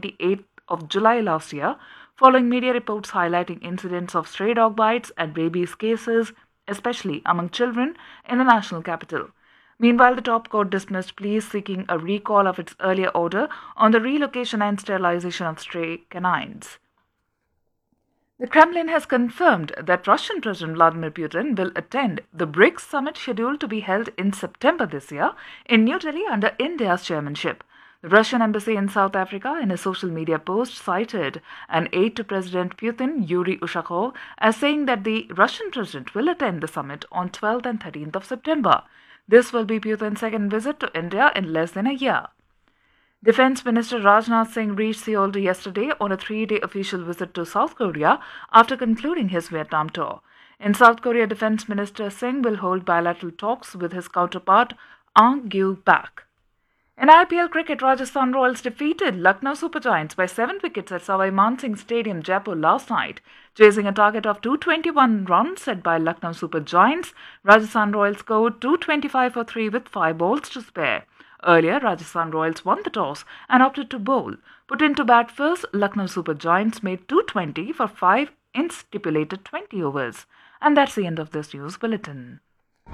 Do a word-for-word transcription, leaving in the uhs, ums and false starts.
twenty-eighth of July last year, following media reports highlighting incidents of stray dog bites and rabies cases, especially among children, in the national capital. Meanwhile, the top court dismissed pleas seeking a recall of its earlier order on the relocation and sterilization of stray canines. The Kremlin has confirmed that Russian President Vladimir Putin will attend the BRICS summit scheduled to be held in September this year in New Delhi under India's chairmanship. The Russian embassy in South Africa, in a social media post, cited an aide to President Putin, Yuri Ushakov, as saying that the Russian president will attend the summit on twelfth and thirteenth of September. This will be Putin's second visit to India in less than a year. Defense Minister Rajnath Singh reached Seoul yesterday on a three-day official visit to South Korea after concluding his Vietnam tour. In South Korea, Defense Minister Singh will hold bilateral talks with his counterpart, Ahn Gyu-pak. In I P L cricket, Rajasthan Royals defeated Lucknow Super Giants by seven wickets at Savai Mansingh Stadium, Jaipur last night. Chasing a target of two hundred twenty-one runs set by Lucknow Super Giants, Rajasthan Royals scored two hundred twenty-five for three with five balls to spare. Earlier, Rajasthan Royals won the toss and opted to bowl. Put into bat first, Lucknow Super Giants made two hundred twenty for five in stipulated twenty overs. And that's the end of this news bulletin.